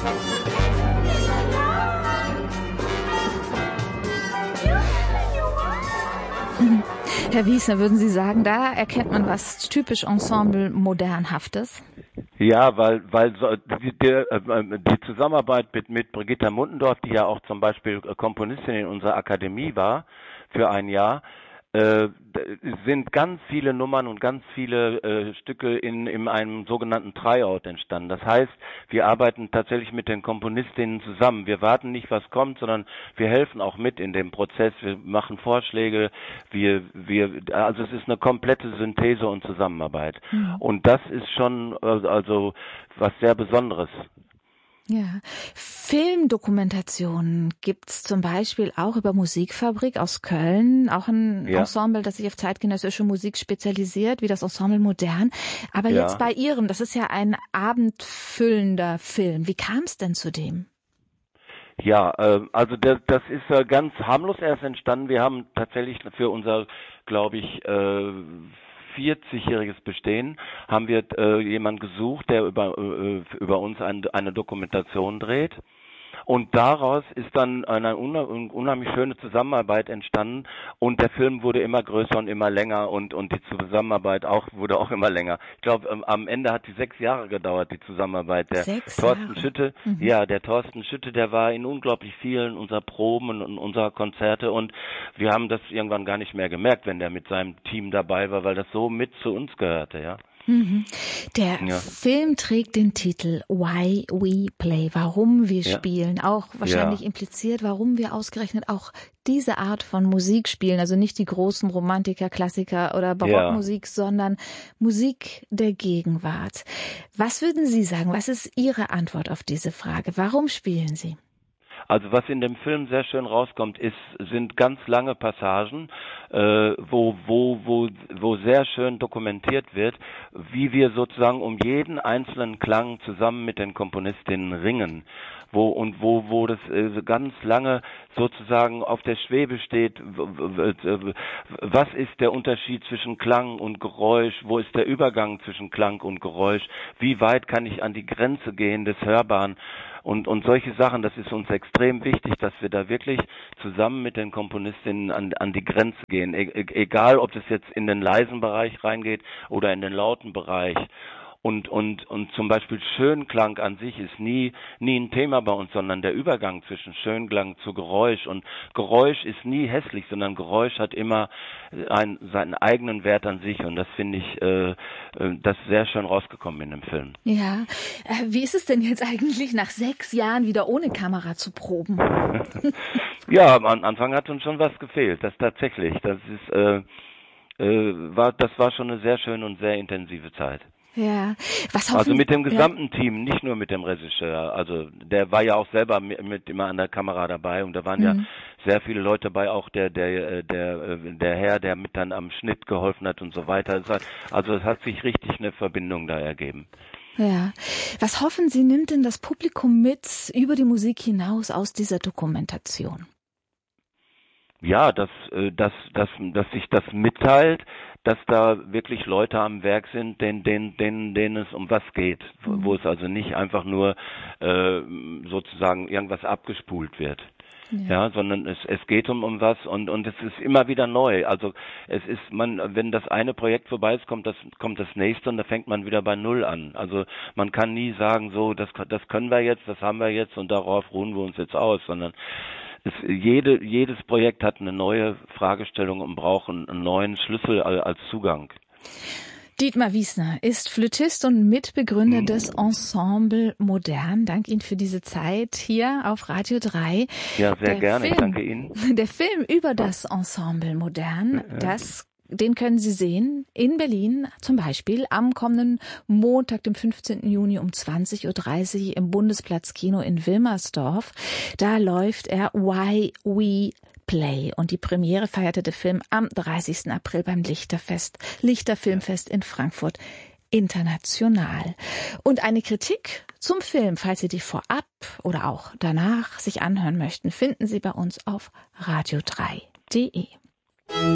Herr Wiesner, würden Sie sagen, da erkennt man was typisch Ensemble Modernhaftes? Ja, weil so die Zusammenarbeit mit Brigitta Muntendorf, die ja auch zum Beispiel Komponistin in unserer Akademie war für ein Jahr, sind ganz viele Nummern und ganz viele Stücke in einem sogenannten Tryout entstanden. Das heißt, wir arbeiten tatsächlich mit den Komponistinnen zusammen. Wir warten nicht, was kommt, sondern wir helfen auch mit in dem Prozess. Wir machen Vorschläge. Also es ist eine komplette Synthese und Zusammenarbeit. Mhm. Und das ist schon also was sehr Besonderes. Ja, Filmdokumentationen gibt's zum Beispiel auch über Musikfabrik aus Köln, auch ein Ensemble, das sich auf zeitgenössische Musik spezialisiert, wie das Ensemble Modern. Aber jetzt bei Ihrem, das ist ja ein abendfüllender Film. Wie kam es denn zu dem? Ja, also das ist ganz harmlos erst entstanden. Wir haben tatsächlich für unser, glaube ich, 40-jähriges Bestehen haben wir jemanden gesucht, der über uns eine Dokumentation dreht. Und daraus ist dann eine unheimlich schöne Zusammenarbeit entstanden und der Film wurde immer größer und immer länger und die Zusammenarbeit wurde auch immer länger. Ich glaube, am Ende hat die 6 Jahre gedauert, die Zusammenarbeit. Der Thorsten Schütte, der Thorsten Schütte, der war in unglaublich vielen unserer Proben und unserer Konzerte und wir haben das irgendwann gar nicht mehr gemerkt, wenn der mit seinem Team dabei war, weil das so mit zu uns gehörte, ja. Der Film trägt den Titel Why We Play, warum wir spielen, auch wahrscheinlich impliziert, warum wir ausgerechnet auch diese Art von Musik spielen, also nicht die großen Romantiker, Klassiker oder Barockmusik, sondern Musik der Gegenwart. Was würden Sie sagen, was ist Ihre Antwort auf diese Frage? Warum spielen Sie? Also was in dem Film sehr schön rauskommt, sind ganz lange Passagen, wo sehr schön dokumentiert wird, wie wir sozusagen um jeden einzelnen Klang zusammen mit den Komponistinnen ringen. Wo das ganz lange sozusagen auf der Schwebe steht, was ist der Unterschied zwischen Klang und Geräusch, wo ist der Übergang zwischen Klang und Geräusch, wie weit kann ich an die Grenze gehen des Hörbaren und solche Sachen, das ist uns extrem wichtig, dass wir da wirklich zusammen mit den Komponistinnen an die Grenze gehen, egal ob das jetzt in den leisen Bereich reingeht oder in den lauten Bereich. Und zum Beispiel Schönklang an sich ist nie ein Thema bei uns, sondern der Übergang zwischen Schönklang zu Geräusch. Und Geräusch ist nie hässlich, sondern Geräusch hat immer seinen eigenen Wert an sich. Und das finde ich, das ist sehr schön rausgekommen in dem Film. Ja, wie ist es denn jetzt eigentlich nach 6 Jahren wieder ohne Kamera zu proben? Ja, am Anfang hat uns schon was gefehlt, das tatsächlich. Das war schon eine sehr schöne und sehr intensive Zeit. Ja, also mit dem gesamten Team, nicht nur mit dem Regisseur. Also der war ja auch selber mit immer an der Kamera dabei und da waren ja sehr viele Leute dabei, auch der Herr, der mit dann am Schnitt geholfen hat und so weiter. Also es hat sich richtig eine Verbindung da ergeben. Ja. Was hoffen Sie, nimmt denn das Publikum mit über die Musik hinaus aus dieser Dokumentation? Ja, dass sich das mitteilt, dass da wirklich Leute am Werk sind, denen es um was geht, wo es also nicht einfach nur sozusagen irgendwas abgespult wird. Ja, sondern es geht um was und es ist immer wieder neu. Also wenn das eine Projekt vorbei ist, kommt das nächste und da fängt man wieder bei Null an. Also man kann nie sagen, so, das können wir jetzt, das haben wir jetzt und darauf ruhen wir uns jetzt aus, sondern jedes Projekt hat eine neue Fragestellung und braucht einen neuen Schlüssel als Zugang. Dietmar Wiesner ist Flötist und Mitbegründer des Ensemble Modern. Danke Ihnen für diese Zeit hier auf Radio 3. Ja, sehr gerne. Ich danke Ihnen. Der Film über das Ensemble Modern, den können Sie sehen in Berlin, zum Beispiel am kommenden Montag, dem 15. Juni um 20.30 Uhr im Bundesplatzkino in Wilmersdorf. Da läuft er Why We Play und die Premiere feierte der Film am 30. April beim Lichterfilmfest in Frankfurt international. Und eine Kritik zum Film, falls Sie die vorab oder auch danach sich anhören möchten, finden Sie bei uns auf radio3.de.